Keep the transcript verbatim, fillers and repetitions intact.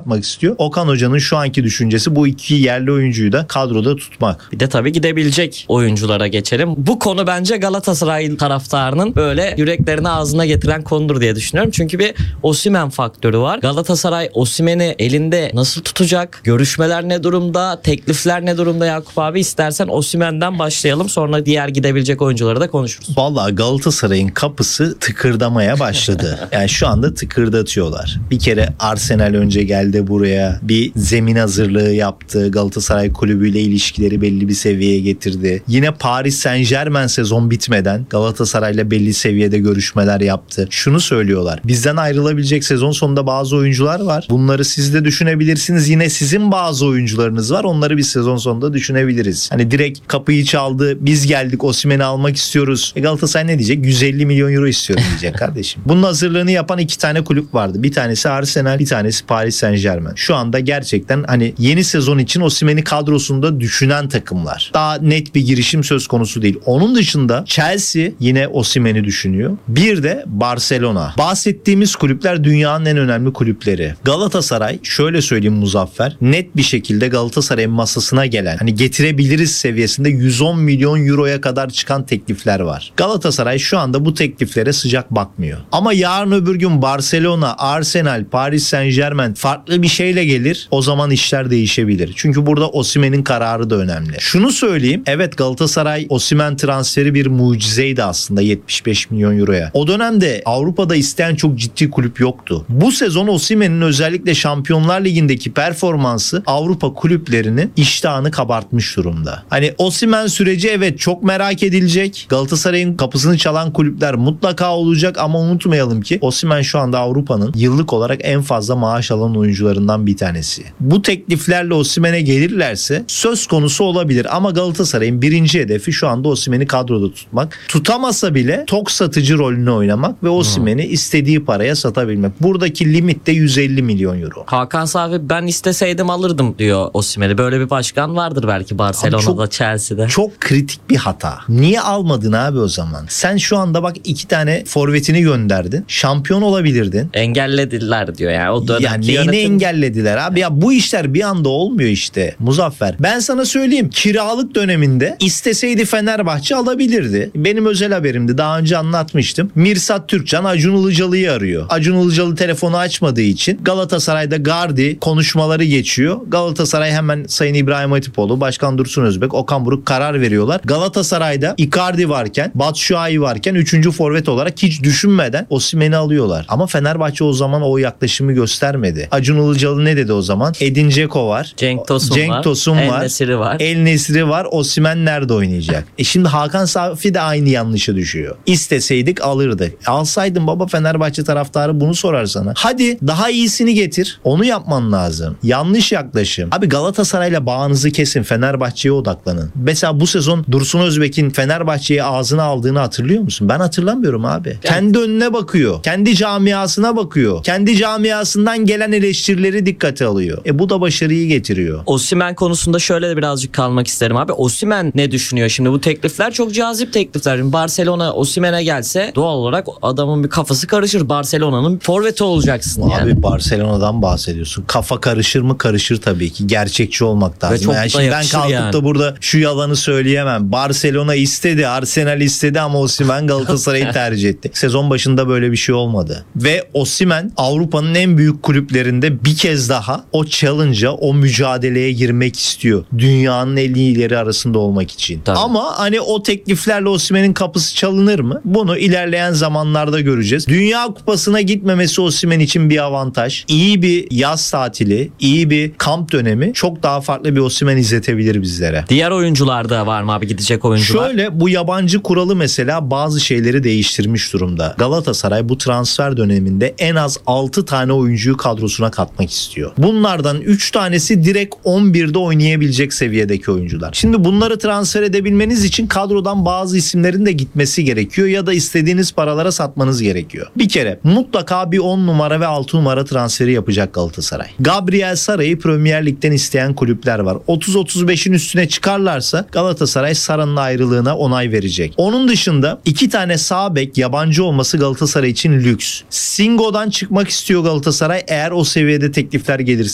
yapmak istiyor. Okan Hoca'nın şu anki düşüncesi bu iki yerli oyuncuyu da kadroda tutmak. Bir de tabii gidebilecek oyunculara geçelim. Bu konu bence Galatasaray taraftarının böyle yüreklerini ağzına getiren konudur diye düşünüyorum. Çünkü bir Osimhen faktörü var. Galatasaray Osimhen'i elinde nasıl tutacak? Görüşmeler ne durumda? Teklifler ne durumda Yakup abi? İstersen Osimhen'den başlayalım. Sonra diğer gidebilecek oyuncuları da konuşuruz. Vallahi Galatasaray'ın kapısı tıkırdamaya başladı. Yani şu anda tıkırdatıyorlar. Bir kere Arsenal önce geldi buraya. Bir zemin hazırlığı yaptı. Galatasaray kulübüyle ilişkileri belli bir seviyeye getirdi. Yine Paris Saint-Germain sezon bitmeden Galatasaray'la belli seviyede görüşmeler yaptı. Şunu söylüyorlar. Bizden ayrılabilecek sezon sonunda bazı oyuncular var. Bunları siz de düşünebilirsiniz. Yine sizin bazı oyuncularınız var. Onları bir sezon sonunda düşünebiliriz. Hani direkt kapıyı çaldı. Biz geldik Osimhen'i almak istiyoruz. E Galatasaray ne diyecek? yüz elli milyon euro istiyorum diyecek kardeşim. Bunun hazırlığını yapan iki tane kulüp vardı. Bir tanesi Arsenal, bir tanesi Paris Saint-Germain. Şu anda gerçekten hani yeni sezon için Osimhen'i kadrosunda düşünen takımlar. Daha net bir girişim söz konusu değil. Onun dışında Chelsea yine Osimhen'i düşünüyor. Bir de Barcelona. Bahsettiğimiz kulüpler dünyanın en önemli kulüpleri. Galatasaray şöyle söyleyeyim Muzaffer, net bir şekilde Galatasaray'ın masasına gelen hani getirebiliriz seviyesinde yüz on milyon euroya kadar çıkan teklifler var. Galatasaray şu anda bu tekliflere sıcak bakmıyor. Ama yarın öbür gün Barcelona, Arsenal, Paris Saint-Germain farklı bir şeyle gelir. O zaman işler değişebilir. Çünkü burada Osimhen'in kararı da önemli. Şunu söyleyeyim. Evet, Galatasaray Osimhen transferi bir mucizeydi aslında yetmiş beş milyon euroya. O dönemde Avrupa'da isteyen çok ciddi kulüp yoktu. Bu sezon Osimhen'in özellikle Şampiyonlar Ligi'ndeki performansı Avrupa kulüplerinin iştahını kabartmış durumda. Hani Osimhen süreci evet çok merak edilecek. Galatasaray'ın kapısını çalan kulüpler mutlaka olacak ama unutmayalım ki Osimhen şu anda Avrupa'nın yıllık olarak en fazla maaş alan oyuncularından bir tanesi. Bu tekliflerle Osimhen'e gelirlerse söz konusu olabilir ama Galatasaray'ın birinci hedefi şu anda Osimhen'i kadroda tutmak. Tutamasa bile tok satıcı rolünü oynamak ve Osimhen'i hmm. istediği paraya satabilmek. Buradaki limit de yüz elli milyon euro. Hakan Safi ben isteseydim alırdım diyor Osimhen'i. Böyle bir başkan vardır belki Barcelona'da, çok, Chelsea'de. Çok kritik bir hata. Niye almadın abi o zaman? Sen şu anda bak iki tane forvetini gönderdin. Şampiyon olabilirdin. Engellediler diyor yani. O ya neyini yönetim... engellediler abi? Ya bu işler bir anda olmuyor işte Muzaffer. Ben sana söyleyeyim, kiralık döneminde isteseydi Fenerbahçe alabilirdi. Benim özel haberimdi. Daha önce anlatmıştım. Mirsat Türkcan Acun Ilıcalı'yı arıyor. Acun Ilıcalı telefonu açmadığı için Galatasaray'da Gardi konuşmaları geçiyor. Galatasaray hemen Sayın İbrahim Hatipoğlu, Başkan Dursun Özbek, Okan Buruk karar veriyorlar. Galatasaray'da Icardi varken, Batshuayi varken üçüncü forvet olarak hiç düşünmeden Osimhen'i alıyorlar. Ama Fenerbahçe o zaman o yaklaşımı göstermedi. Acun Ilıcalı ne dedi o zaman? Edin Dzeko var. Cenk Tosun Cenk var. Tosun El var. Nesiri var. El Nesiri var. Osimhen nerede oynayacak? E şimdi Hakan Safi de aynı yanlışı düşüyor. İsteseydik alırdık. Alsaydın baba, Fenerbahçe taraftarı bunu sorar sana. Hadi daha iyisini getir. Onu yapman lazım. Yanlış yaklaşım. Abi Galatasaray'la bağınızı kesin. Fenerbahçe'ye odaklanın. Mesela bu sezon Dursun Özbek'in Fenerbahçe'yi ağzına aldığını hatırlıyor musun? Ben hatırlamıyorum abi. Yani... Kendi önüne bakıyor. Kendi camiasına bakıyor. Kendi camiasından gelen eleştirileri dikkate alıyor. E bu da başarıyı getiriyor. Osimhen konusunda şöyle de birazcık kalmak isterim abi. Osimhen ne düşünüyor şimdi? Bu teklifler çok cazip teklifler. Şimdi Barcelona Osimhen'e gelse doğal olarak adamın bir kafası karışır. Barcelona'nın forveti olacaksın abi yani. Abi Barcelona'dan bahsediyorsun. Kafa karışır mı? Karışır tabii ki. Gerçekçi olmak lazım. Yani şimdi ben kalkıp yani. da burada şu yalanı söyleyemem. Barcelona istedi, Arsenal istedi ama Osimhen Galatasaray'ı tercih etti. Sezon başında böyle bir şey olmadı. Ve Osimhen Avrupa'nın en büyük kulüplerinde bir kez daha o challenge'a, o mücadeleye girmek istiyor. Dünyanın en iyileri arasında olmak için. Tabii. Ama hani o tekliflerle Osimhen'in kapısı çalınır mı? Bunu ilerleyen zamanlarda göreceğiz. Dünya Kupası'na gitmemesi Osimhen için bir avantaj. İyi bir yaz tatili, iyi bir kamp dönemi çok daha farklı bir Osimhen izletebilir bizlere. Diğer oyuncularda var mı abi gidecek oyuncular? Şöyle, bu yabancı kuralı mesela bazı şeyleri değiştirmiş durumda. Galatasaray bu transfer döneminde en az altı tane oyuncuyu kadrosuna katmak istiyor. Bunlardan üç tanesi direkt on birde oynayabilecek seviyedeki oyuncular. Şimdi bunları transfer edebilmeniz için kadrodan bazı isimlerin de gitmesi gerekiyor ya da istediğiniz paralara satmanız gerekiyor. Bir kere mutlaka bir on numara ve altı numara transferi yapacak Galatasaray. Gabriel Sara'yı Premier Lig'den isteyen kulüpler var. otuz otuz beşin üstüne çıkarlarsa Galatasaray Sara'nın ayrılığına onay verecek. Onun dışında iki tane sağ bek yabancı olması Galatasaray için lüks. Singo'dan çıkmak istiyor Galatasaray eğer o seviyede teklifler gelirse.